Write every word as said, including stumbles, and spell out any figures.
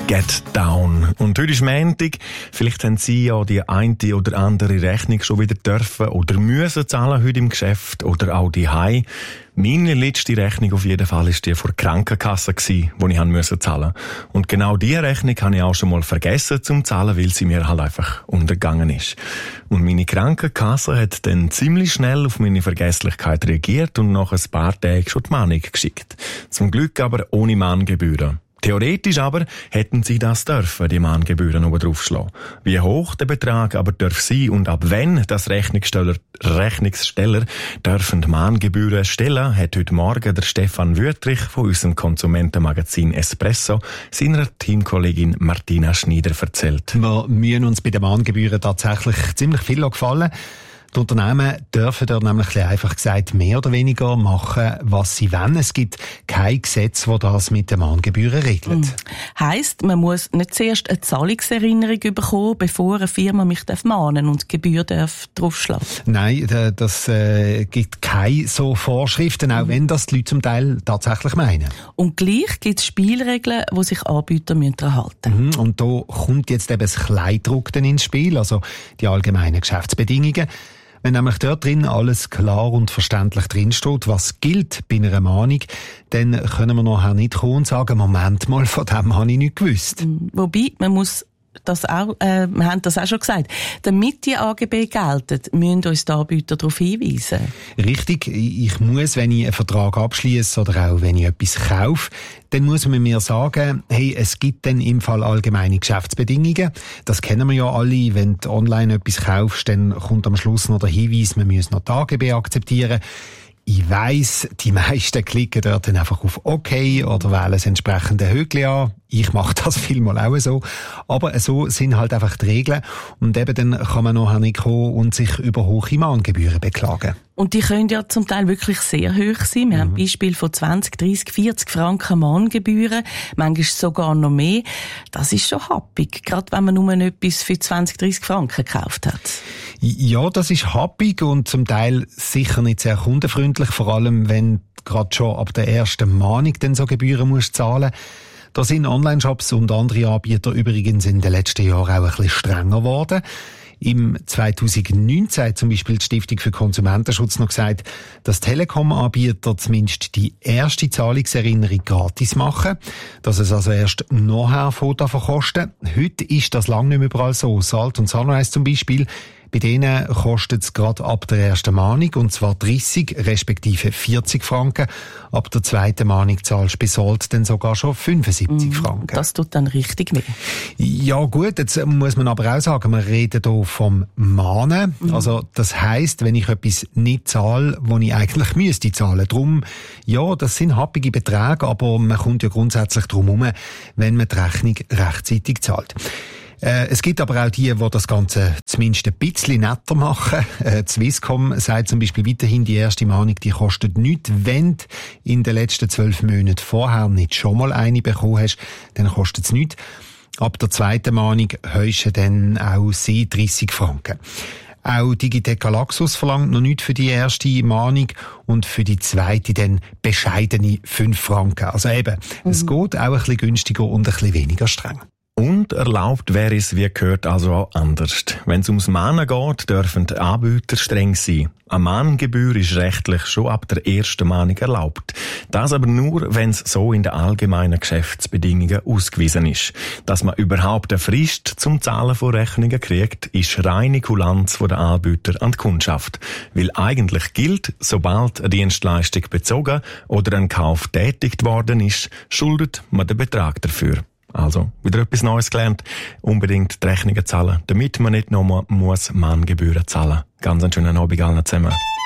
Get Down. Und heute ist Montag. Vielleicht haben Sie ja die eine oder andere Rechnung schon wieder dürfen oder müssen zahlen heute im Geschäft oder auch die Hause. Meine letzte Rechnung auf jeden Fall war die von der Krankenkasse, die ich müssen zahlen. Und genau diese Rechnung habe ich auch schon mal vergessen zum zahlen, weil sie mir halt einfach untergegangen ist. Und meine Krankenkasse hat dann ziemlich schnell auf meine Vergesslichkeit reagiert und nach ein paar Tagen schon die Mahnung geschickt. Zum Glück aber ohne Mahngebühren. Theoretisch aber hätten sie das dürfen, die Mahngebühren oben draufschlagen. Wie hoch der Betrag aber darf sein und ab wann das Rechnungssteller, Rechnungssteller dürfen Mahngebühren stellen, hat heute Morgen der Stefan Wüttrich von unserem Konsumentenmagazin Espresso seiner Teamkollegin Martina Schneider erzählt. Wir müssen uns bei den Mahngebühren tatsächlich ziemlich viel gefallen. Die Unternehmen dürfen dort nämlich einfach gesagt mehr oder weniger machen, was sie wollen. Es gibt kein Gesetz, das das mit den Mahngebühren regelt. Mhm. Heisst, man muss nicht zuerst eine Zahlungserinnerung bekommen, bevor eine Firma mich mahnen und die Gebühr darf draufschlagen? Nein, das äh, gibt keine so Vorschriften, auch mhm. wenn das die Leute zum Teil tatsächlich meinen. Und gleich gibt es Spielregeln, die sich Anbieter daran halten müssen. Mhm. Und da kommt jetzt eben das Kleidruck ins Spiel, also die allgemeinen Geschäftsbedingungen. Wenn nämlich dort drin alles klar und verständlich drinsteht, was gilt bei einer Mahnung, dann können wir nachher nicht kommen und sagen, Moment mal, von dem habe ich nicht gewusst. Wobei, man muss das auch, äh, wir haben das auch schon gesagt, damit die A G B gelten, müssen uns die Anbieter darauf hinweisen. Richtig, ich muss, wenn ich einen Vertrag abschließe oder auch wenn ich etwas kaufe, dann muss man mir sagen, hey, es gibt dann im Fall allgemeine Geschäftsbedingungen. Das kennen wir ja alle. Wenn du online etwas kaufst, dann kommt am Schluss noch der Hinweis, man muss noch die A G B akzeptieren. Ich weiss, die meisten klicken dort dann einfach auf OK oder wählen das entsprechende Höckli an. Ich mache das vielmal auch so. Aber so sind halt einfach die Regeln. Und eben dann kann man nachher nicht kommen und sich über hohe Mahngebühren beklagen. Und die können ja zum Teil wirklich sehr hoch sein. Wir mhm. haben Beispiele von zwanzig, dreissig, vierzig Franken Mahngebühren. Manchmal sogar noch mehr. Das ist schon happig. Gerade wenn man nur etwas für zwanzig, dreissig Franken gekauft hat. Ja, das ist happig und zum Teil sicher nicht sehr kundenfreundlich. Vor allem, wenn gerade schon ab der ersten Mahnung dann so Gebühren musst zahlen. Da sind Online-Shops und andere Anbieter übrigens in den letzten Jahren auch ein bisschen strenger geworden. Im zweitausendneunzehn hat zum Beispiel die Stiftung für Konsumentenschutz noch gesagt, dass Telekom-Anbieter zumindest die erste Zahlungserinnerung gratis machen, dass es also erst nachher Foto verkosten. Heute ist das lange nicht mehr überall so. Salt und Sunrise zum Beispiel, bei denen kostet es gerade ab der ersten Mahnung, und zwar dreissig respektive vierzig Franken. Ab der zweiten Mahnung zahlst du bei Salt dann sogar schon fünfundsiebzig Franken. Das tut dann richtig weh. Ja gut, jetzt muss man aber auch sagen, wir reden hier vom Mahnen. Mhm. Also das heisst, wenn ich etwas nicht zahle, wo ich eigentlich müsste zahlen. Drum, ja, das sind happige Beträge, aber man kommt ja grundsätzlich drum herum, wenn man die Rechnung rechtzeitig zahlt. Äh, es gibt aber auch die, die das Ganze zumindest ein bisschen netter machen. Äh, Swisscom sagt zum Beispiel weiterhin, die erste Mahnung, die kostet nichts. Wenn du in den letzten zwölf Monaten vorher nicht schon mal eine bekommen hast, dann kostet es nichts. Ab der zweiten Mahnung heischen dann auch sie dreissig Franken. Auch Digitec Galaxus verlangt noch nichts für die erste Mahnung und für die zweite dann bescheidene fünf Franken. Also eben, mhm. es geht auch ein bisschen günstiger und ein bisschen weniger streng. Und erlaubt wäre es, wie gehört, also auch anders. Wenn es ums Mahnen geht, dürfen die Anbieter streng sein. Eine Mahngebühr ist rechtlich schon ab der ersten Mahnung erlaubt. Das aber nur, wenn es so in den allgemeinen Geschäftsbedingungen ausgewiesen ist. Dass man überhaupt eine Frist zum Zahlen von Rechnungen kriegt, ist reine Kulanz von den Anbietern an die Kundschaft. Weil eigentlich gilt, sobald eine Dienstleistung bezogen oder ein Kauf tätigt worden ist, schuldet man den Betrag dafür. Also, wieder etwas Neues gelernt. Unbedingt die Rechnungen zahlen, damit man nicht nochmal muss Mahngebühren zahlen. Ganz einen schönen Abend allen zusammen.